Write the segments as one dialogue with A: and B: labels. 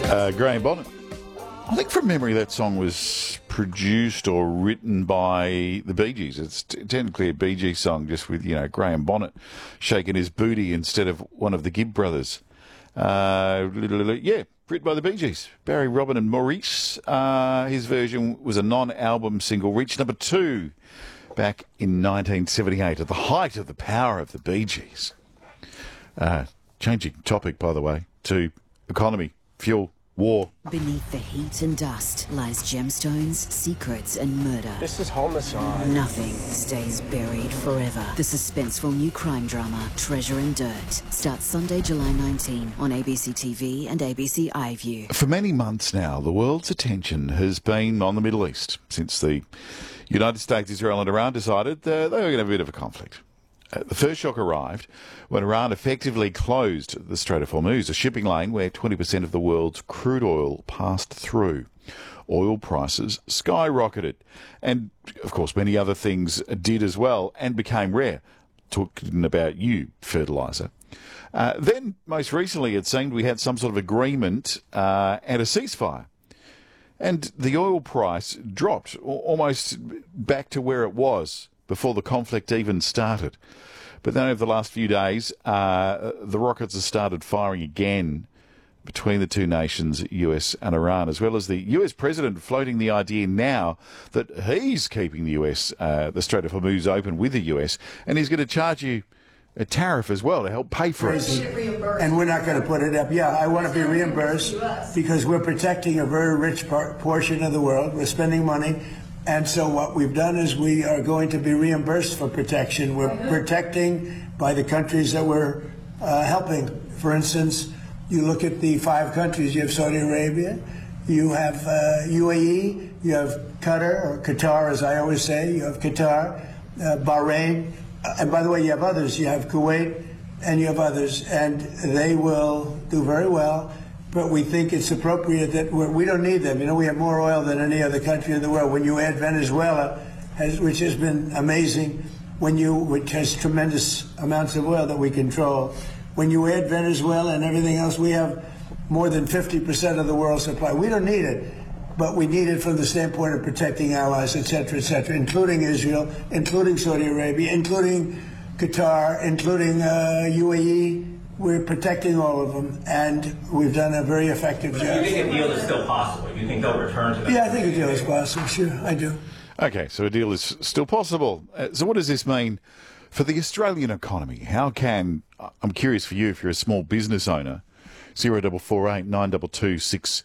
A: Graham Bonnet. I think from memory that song was produced or written by the Bee Gees. It's technically a Bee Gees song, just with, Graham Bonnet shaking his booty instead of one of the Gibb brothers. Written by the Bee Gees. Barry, Robin and Maurice. His version was a non-album single, reached number 2 back in 1978 at the height of the power of the Bee Gees. Changing topic, by the way, to economy, fuel, war.
B: Beneath the heat and dust lies gemstones, secrets and murder.
C: This is homicide.
B: Nothing stays buried forever. The suspenseful new crime drama, Treasure and Dirt, starts Sunday, July 19 on ABC TV and ABC iView.
A: For many months now, the world's attention has been on the Middle East since the United States, Israel and Iran decided they were going to have a bit of a conflict. The first shock arrived when Iran effectively closed the Strait of Hormuz, a shipping lane where 20% of the world's crude oil passed through. Oil prices skyrocketed. And, of course, many other things did as well and became rare. Talking about fertiliser. Then, most recently, it seemed we had some sort of agreement and a ceasefire. And the oil price dropped almost back to where it was before the conflict even started. But then over the last few days, the rockets have started firing again between the two nations, US and Iran, as well as the US president floating the idea now that he's keeping the US, the Strait of Hormuz open with the US, and he's going to charge you a tariff as well to help pay for it.
D: And we're not going to put it up. Yeah, I want to be reimbursed because we're protecting a very rich portion of the world. We're spending money. And so what we've done is we are going to be reimbursed for protection. We're protecting by the countries that we're helping. For instance, you look at the 5 countries. You have Saudi Arabia, you have UAE, you have Qatar, or Qatar as I always say, you have Qatar, Bahrain, and by the way, you have others. You have Kuwait, and you have others, and they will do very well. But we think it's appropriate that we don't need them. We have more oil than any other country in the world. When you add Venezuela, which has been amazing, which has tremendous amounts of oil that we control, when you add Venezuela and everything else, we have more than 50% of the world's supply. We don't need it, but we need it from the standpoint of protecting allies, et cetera, including Israel, including Saudi Arabia, including Qatar, including UAE. We're protecting all of them, and we've done a very effective job.
E: Do you think a deal is still possible? Do you think they'll return to that?
D: Yeah, I think a deal is possible, sure, I do.
A: Okay, so a deal is still possible. So what does this mean for the Australian economy? How can, I'm curious for you, if you're a small business owner, 0448 922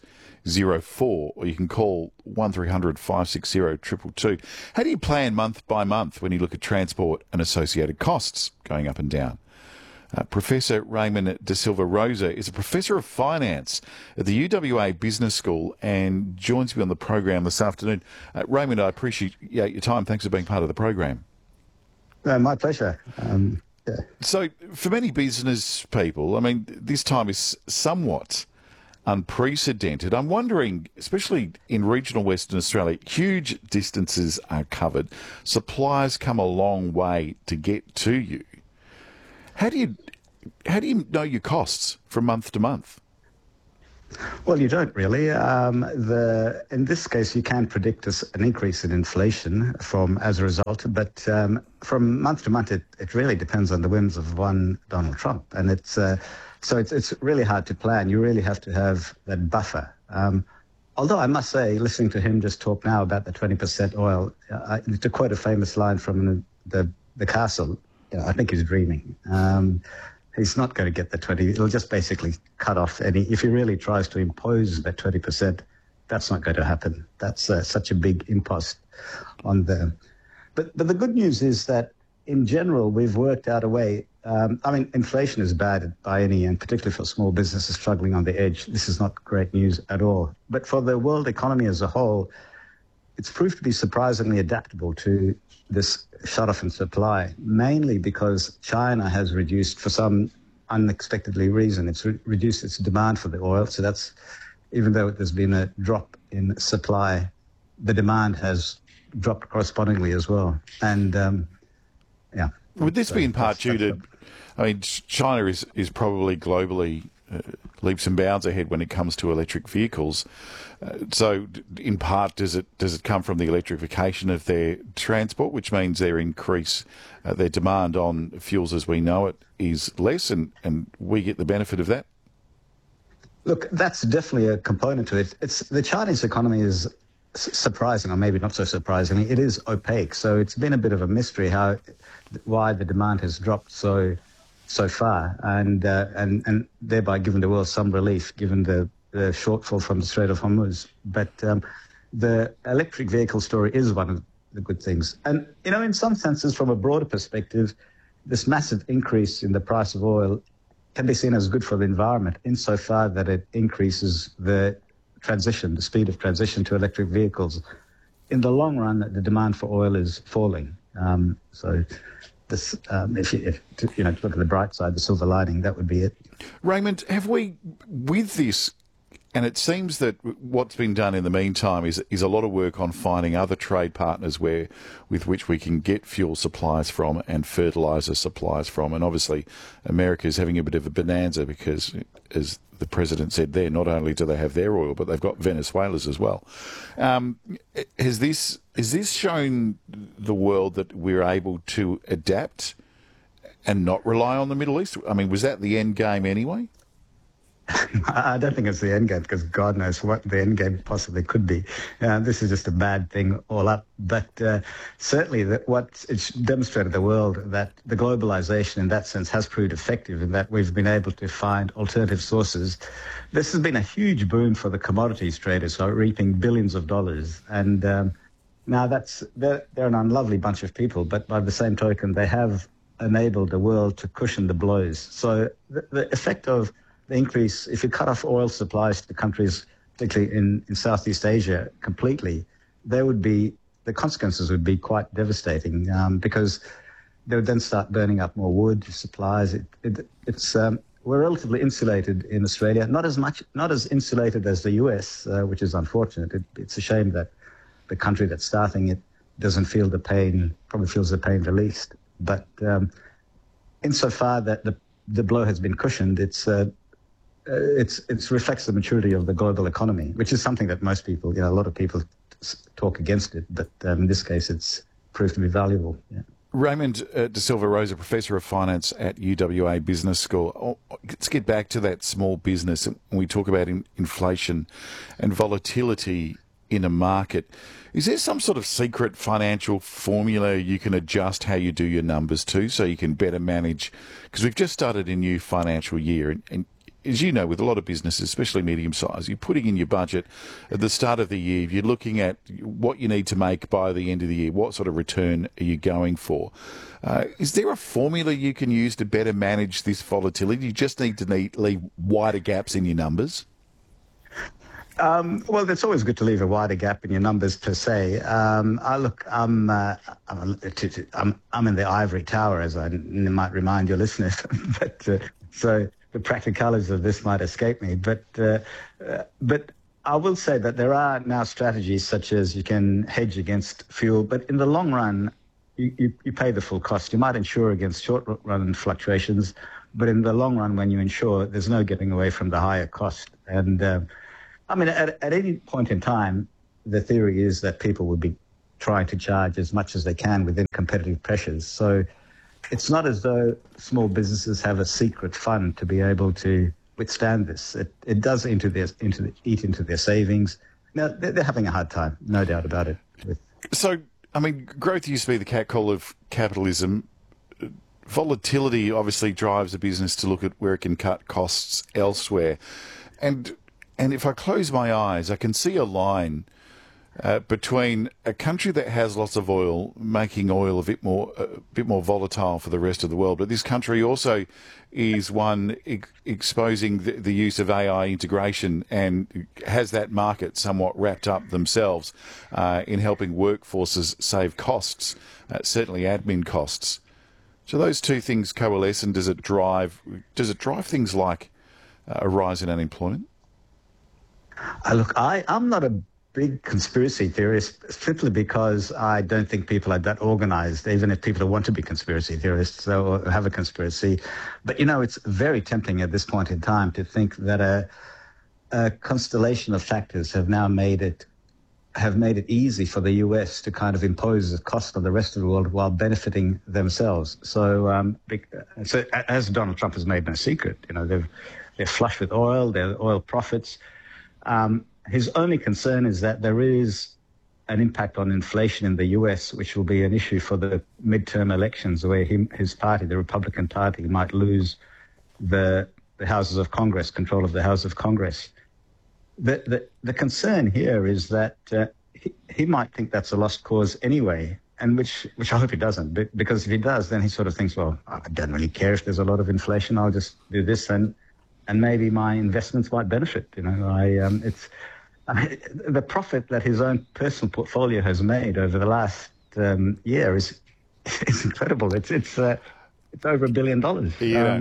A: 604, or you can call 1300 560 222. How do you plan month by month when you look at transport and associated costs going up and down? Professor Raymond Da Silva Rosa is a professor of finance at the UWA Business School and joins me on the program this afternoon. Raymond, I appreciate your time. Thanks for being part of the program.
F: My pleasure. Yeah.
A: So, for many business people, this time is somewhat unprecedented. I'm wondering, especially in regional Western Australia, huge distances are covered. Supplies come a long way to get to you. How do you know your costs from month to month?
F: Well, you don't really. In this case, you can predict an increase in inflation as a result, but from month to month, it really depends on the whims of one Donald Trump, and it's really hard to plan. You really have to have that buffer. Although I must say, listening to him just talk now about the 20% oil, to quote a famous line from the Castle. I think he's dreaming. He's not going to get the 20. It'll just basically cut off any. If he really tries to impose that 20%, that's not going to happen. That's such a big impost on them. But the good news is that in general, we've worked out a way. Inflation is bad by any, and particularly for small businesses struggling on the edge. This is not great news at all. But for the world economy as a whole, it's proved to be surprisingly adaptable to this shut-off in supply, mainly because China has reduced, for some unexpectedly reason, it's reduced its demand for the oil. So that's, even though there's been a drop in supply, the demand has dropped correspondingly as well. And,
A: Would this be in part due to, China is probably globally leaps and bounds ahead when it comes to electric vehicles. So, in part, does it come from the electrification of their transport, which means their demand on fuels as we know it is less, and we get the benefit of that?
F: Look, that's definitely a component to it. It's the Chinese economy is surprising, or maybe not so surprisingly, it is opaque. So it's been a bit of a mystery why the demand has dropped so far, and thereby given the world some relief, given the shortfall from the Strait of Hormuz. But the electric vehicle story is one of the good things. And, in some senses, from a broader perspective, this massive increase in the price of oil can be seen as good for the environment insofar that it increases the speed of transition to electric vehicles. In the long run, the demand for oil is falling. So this, if you look at the bright side, the silver lining, that would be it.
A: Raymond, have we, with this, and it seems that what's been done in the meantime is a lot of work on finding other trade partners with which we can get fuel supplies from and fertiliser supplies from. And obviously, America is having a bit of a bonanza because, as the president said there, not only do they have their oil, but they've got Venezuela's as well. Has this shown the world that we're able to adapt and not rely on the Middle East? I mean, was that the end game anyway?
F: I don't think it's the end game, because God knows what the end game possibly could be. This is just a bad thing all up. But certainly what it's demonstrated the world, that the globalization in that sense has proved effective in that we've been able to find alternative sources. This has been a huge boon for the commodities traders, so reaping billions of dollars. And now they're an unlovely bunch of people, but by the same token, they have enabled the world to cushion the blows. So the effect of the increase, if you cut off oil supplies to countries, particularly in Southeast Asia, completely, the consequences would be quite devastating, because they would then start burning up more wood supplies. We're relatively insulated in Australia, not as insulated as the US, which is unfortunate. It's a shame that the country that's starting it doesn't feel the pain, probably feels the pain the least. But insofar that the blow has been cushioned, it reflects the maturity of the global economy, which is something that most people, a lot of people talk against it, but in this case, it's proved to be valuable. Yeah.
A: Raymond De Silva Rosa, Professor of Finance at UWA Business School. Let's get back to that small business. When we talk about inflation and volatility in a market, is there some sort of secret financial formula you can adjust how you do your numbers to, so you can better manage? Because we've just started a new financial year, and as you know, with a lot of businesses, especially medium-sized, you're putting in your budget at the start of the year. You're looking at what you need to make by the end of the year. What sort of return are you going for? Is there a formula you can use to better manage this volatility? You just need to leave wider gaps in your numbers?
F: Well, it's always good to leave a wider gap in your numbers per se. I'm in the ivory tower, as I might remind your listeners, but so the practicalities of this might escape me. But I will say that there are now strategies such as you can hedge against fuel, but in the long run, you pay the full cost. You might insure against short-run fluctuations, but in the long run, when you insure, there's no getting away from the higher cost. And at any point in time, the theory is that people would be trying to charge as much as they can within competitive pressures. So it's not as though small businesses have a secret fund to be able to withstand this. It does eat into their savings. Now, they're having a hard time, no doubt about it.
A: So, growth used to be the catcall of capitalism. Volatility obviously drives a business to look at where it can cut costs elsewhere. And if I close my eyes, I can see a line between a country that has lots of oil, making oil a bit more volatile for the rest of the world, but this country also is one exposing the use of AI integration and has that market somewhat wrapped up themselves in helping workforces save costs, certainly admin costs. So those two things coalesce, and does it drive things like a rise in unemployment?
F: I'm not a big conspiracy theorist simply because I don't think people are that organized, even if people want to be conspiracy theorists or have a conspiracy. But, it's very tempting at this point in time to think that a constellation of factors have made it easy for the US to kind of impose the cost on the rest of the world while benefiting themselves. So, so as Donald Trump has made no secret, they're flush with oil, their oil profits. His only concern is that there is an impact on inflation in the US, which will be an issue for the midterm elections, where his party, the Republican Party, might lose the houses of Congress, control of the House of Congress. The concern here is that he might think that's a lost cause anyway, and which I hope he doesn't, because if he does, then he sort of thinks, well, I don't really care if there's a lot of inflation. I'll just do this, and maybe my investments might benefit. The profit that his own personal portfolio has made over the last year is incredible. It's over $1 billion.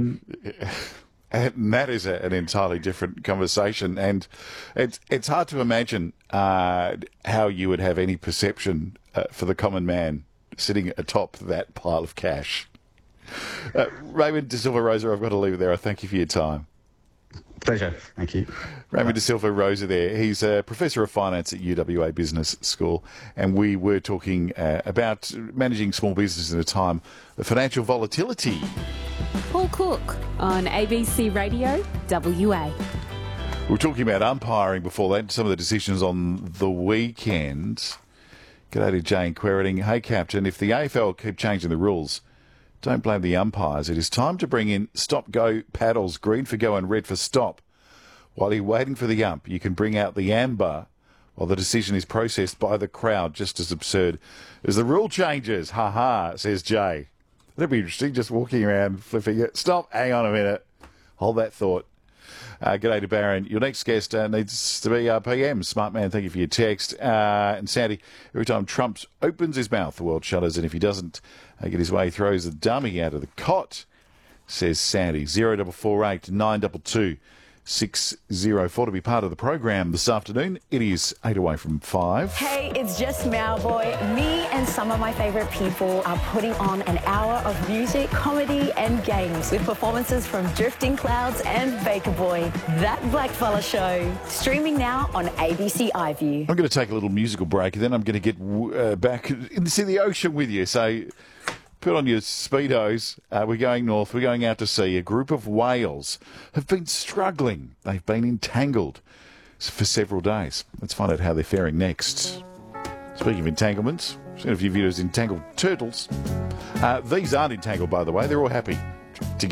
A: And that is an entirely different conversation, and it's hard to imagine how you would have any perception for the common man sitting atop that pile of cash. Raymond De Silva Rosa, I've got to leave it there. I thank you for your time.
F: Pleasure. Thank you.
A: Raymond De Silva Rosa there. He's a professor of finance at UWA Business School, and we were talking about managing small business in a time of financial volatility.
C: Paul Cook on ABC Radio WA.
A: We were talking about umpiring before that, some of the decisions on the weekend. G'day to Jane Queriting. Hey, Captain, if the AFL keep changing the rules, don't blame the umpires. It is time to bring in stop-go paddles, green for go and red for stop. While you're waiting for the ump, you can bring out the amber while the decision is processed by the crowd. Just as absurd as the rule changes. Ha-ha, says Jay. That'd be interesting, just walking around flipping it. Stop, hang on a minute. Hold that thought. G'day to Baron. Your next guest needs to be PM. Smart man, thank you for your text. And Sandy, every time Trump opens his mouth, the world shudders, and if he doesn't get his way, he throws the dummy out of the cot, says Sandy. 0448 922 604 to be part of the program this afternoon. It is 8 away from 5.
G: Hey, it's just Malboy. Me and some of my favourite people are putting on an hour of music, comedy and games with performances from Drifting Clouds and Baker Boy. That Blackfella Show. Streaming now on ABC iView.
A: I'm going to take a little musical break and then I'm going to get back into the ocean with you. So put on your Speedos. We're going north. We're going out to sea. A group of whales have been struggling. They've been entangled for several days. Let's find out how they're faring next. Speaking of entanglements, I've seen a few videos of entangled turtles. These aren't entangled, by the way. They're all happy together.